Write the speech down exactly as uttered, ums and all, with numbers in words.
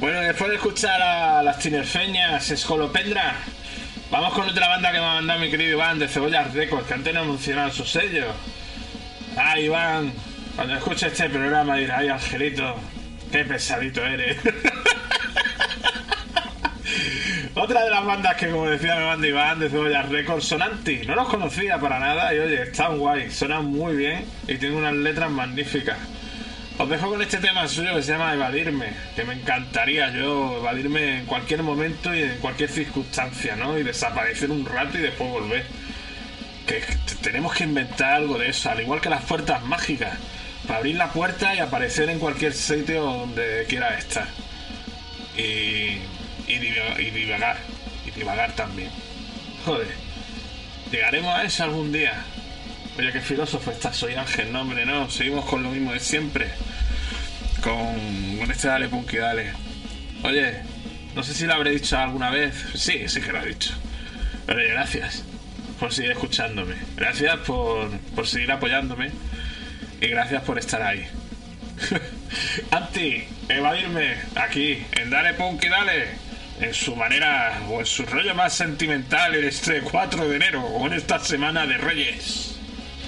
Bueno, después de escuchar a las tinerfeñas Escolopendra, vamos con otra banda que me ha mandado mi querido Iván de Cebollas Records, que antes no ha mencionado su sello. Ah, Iván, cuando escuche este programa dirá: ay, Angelito, qué pesadito eres. Otra de las bandas que, como decía, me manda Iván de Cebollas Records son Anti. No los conocía para nada y oye, están guay, suenan muy bien y tienen unas letras magníficas. Os dejo con este tema suyo que se llama Evadirme, que me encantaría yo evadirme en cualquier momento y en cualquier circunstancia, ¿no? Y desaparecer un rato y después volver. Que tenemos que inventar algo de eso, al igual que las puertas mágicas, para abrir la puerta y aparecer en cualquier sitio donde quiera estar. Y, y, divagar, y divagar, y divagar también. Joder, llegaremos a eso algún día. Oye, qué filósofo estás, soy Ángel, no hombre, no, seguimos con lo mismo de siempre. Con, con este Dale Punky Dale. Oye, no sé si lo habré dicho alguna vez. Sí, sí que lo he dicho. Pero oye, gracias por seguir escuchándome. Gracias por, por seguir apoyándome. Y gracias por estar ahí. Anti, evadirme aquí, en Dale Punky Dale. En su manera o en su rollo más sentimental en este cuatro de enero o en esta semana de Reyes.